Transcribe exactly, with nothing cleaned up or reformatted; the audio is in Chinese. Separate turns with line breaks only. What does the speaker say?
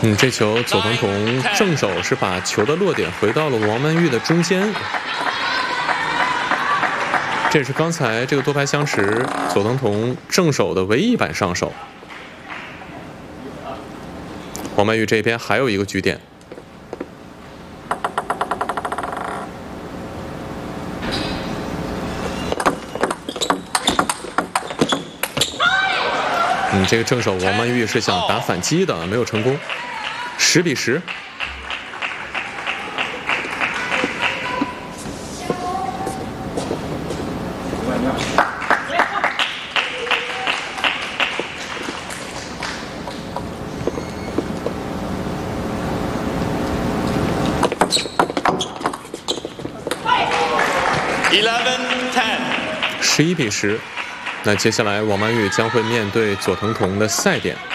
嗯，这球佐藤童正手是把球的落点回到了王曼玉的中间。这是刚才这个多拍相持佐藤童正手的唯一一板上手。王曼玉这边还有一个局点。嗯，这个正手王曼玉是想打反击的，没有成功。十比十。十一比十。那接下来王曼玉将会面对佐藤童的赛点。